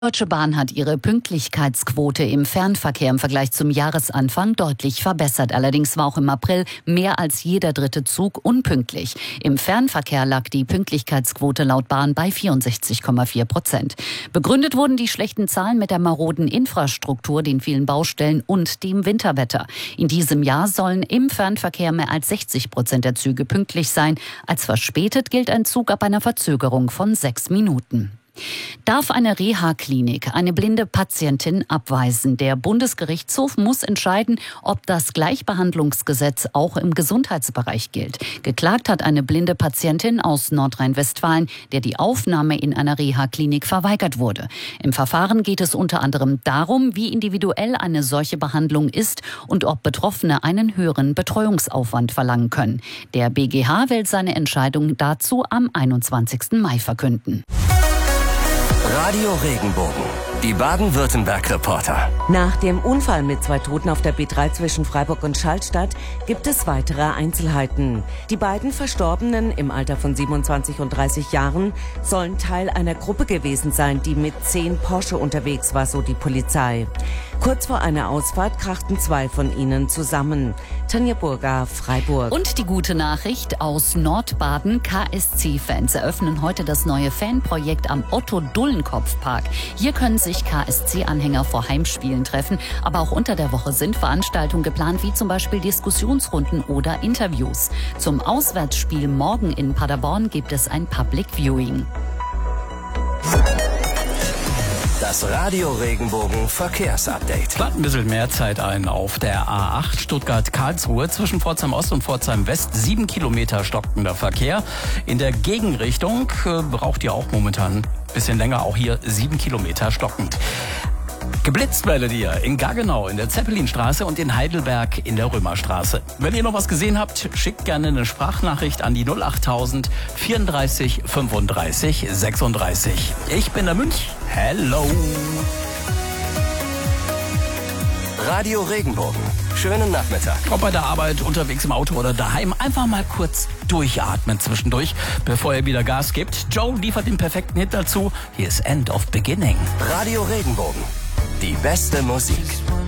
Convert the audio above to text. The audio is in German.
Deutsche Bahn hat ihre Pünktlichkeitsquote im Fernverkehr im Vergleich zum Jahresanfang deutlich verbessert. Allerdings war auch im April mehr als jeder dritte Zug unpünktlich. Im Fernverkehr lag die Pünktlichkeitsquote laut Bahn bei 64,4%. Begründet wurden die schlechten Zahlen mit der maroden Infrastruktur, den vielen Baustellen und dem Winterwetter. In diesem Jahr sollen im Fernverkehr mehr als 60% der Züge pünktlich sein. Als verspätet gilt ein Zug ab einer Verzögerung von 6 Minuten. Darf eine Reha-Klinik eine blinde Patientin abweisen? Der Bundesgerichtshof muss entscheiden, ob das Gleichbehandlungsgesetz auch im Gesundheitsbereich gilt. Geklagt hat eine blinde Patientin aus Nordrhein-Westfalen, der die Aufnahme in einer Reha-Klinik verweigert wurde. Im Verfahren geht es unter anderem darum, wie individuell eine solche Behandlung ist und ob Betroffene einen höheren Betreuungsaufwand verlangen können. Der BGH will seine Entscheidung dazu am 21. Mai verkünden. Radio Regenbogen, die Baden-Württemberg-Reporter. Nach dem Unfall mit 2 Toten auf der B3 zwischen Freiburg und Schallstatt gibt es weitere Einzelheiten. Die beiden Verstorbenen im Alter von 27 und 30 Jahren sollen Teil einer Gruppe gewesen sein, die mit 10 Porsche unterwegs war, so die Polizei. Kurz vor einer Ausfahrt krachten 2 von ihnen zusammen. Tanja Burger, Freiburg. Und die gute Nachricht aus Nordbaden: KSC-Fans eröffnen heute das neue Fanprojekt am Otto-Dullenkopf-Park. Hier können sich KSC-Anhänger vor Heimspielen treffen, aber auch unter der Woche sind Veranstaltungen geplant, wie zum Beispiel Diskussionsrunden oder Interviews. Zum Auswärtsspiel morgen in Paderborn gibt es ein Public Viewing. Das Radio Regenbogen Verkehrsupdate. Plant ein bisschen mehr Zeit ein auf der A8 Stuttgart-Karlsruhe zwischen Pforzheim Ost und Pforzheim West. 7 Kilometer stockender Verkehr. In der Gegenrichtung braucht ihr auch momentan ein bisschen länger. Auch hier 7 Kilometer stockend. Geblitzt werdet ihr in Gaggenau in der Zeppelinstraße und in Heidelberg in der Römerstraße. Wenn ihr noch was gesehen habt, schickt gerne eine Sprachnachricht an die 08000 34 35 36. Ich bin der Münch. Hello. Radio Regenbogen. Schönen Nachmittag. Ob bei der Arbeit, unterwegs im Auto oder daheim, einfach mal kurz durchatmen zwischendurch, bevor ihr wieder Gas gebt. Joe liefert den perfekten Hit dazu. Hier ist End of Beginning. Radio Regenbogen. Die beste Musik.